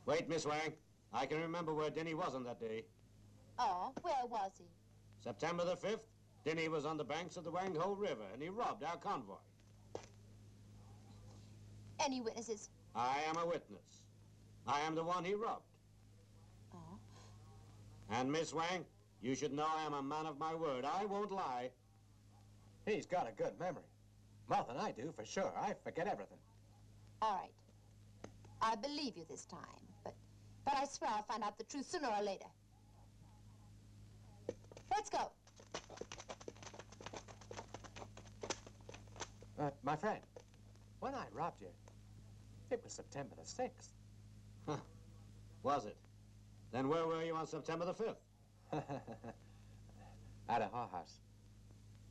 Wait, Miss Wang. I can remember where Denny was on that day. Oh, where was he? September the 5th, Denny was on the banks of the Wang Ho River, and he robbed our convoy. Any witnesses? I am a witness. I am the one he robbed. Oh. And, Miss Wang, you should know I am a man of my word. I won't lie. He's got a good memory. More than I do, for sure. I forget everything. All right. I believe you this time, but I swear I'll find out the truth sooner or later. Let's go. My friend, when I robbed you, it was September the 6th. Huh. Was it? Then where were you on September the 5th? At a whorehouse.